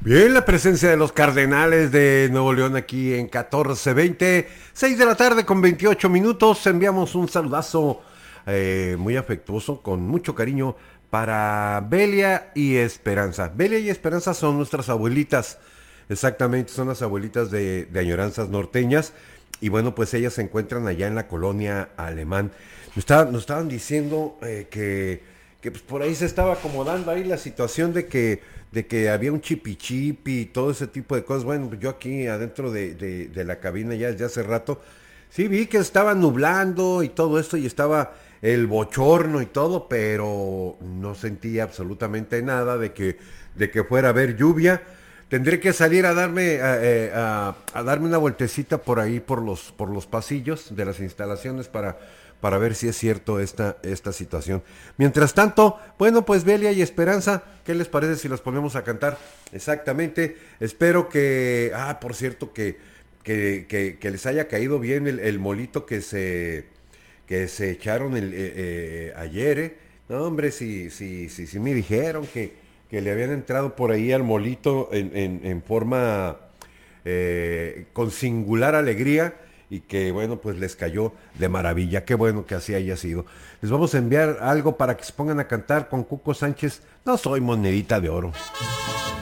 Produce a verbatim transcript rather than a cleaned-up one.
Bien, la presencia de los Cardenales de Nuevo León aquí en catorce veinte, seis de la tarde con veintiocho minutos. Enviamos un saludazo eh, muy afectuoso, con mucho cariño para Belia y Esperanza. Belia y Esperanza son nuestras abuelitas, exactamente, son las abuelitas de, de Añoranzas Norteñas. Y bueno, pues ellas se encuentran allá en la colonia Alemán. Nos, estaba- nos estaban diciendo eh, que, que pues por ahí se estaba acomodando ahí la situación de que, de que había un chipichipi y todo ese tipo de cosas. Bueno, yo aquí adentro de, de- de la cabina ya desde hace rato, sí vi que estaba nublando y todo esto y estaba el bochorno y todo, pero no sentía absolutamente nada de que, de que fuera a haber lluvia. Tendré que salir a darme a, eh, a- a darme una vueltecita por ahí por los por los pasillos de las instalaciones para para ver si es cierto esta esta situación. Mientras tanto, bueno, pues Belia y Esperanza, ¿qué les parece si los ponemos a cantar? Exactamente. Espero que ah, por cierto que que, que- que les haya caído bien el, el molito que se que se echaron el, eh, eh, ayer, ¿eh? No, hombre, si, si, si, si me dijeron que, que le habían entrado por ahí al molito en, en, en forma eh, con singular alegría y que bueno, pues les cayó de maravilla. Qué bueno que así haya sido. Les vamos a enviar algo para que se pongan a cantar con Cuco Sánchez. No soy monedita de oro.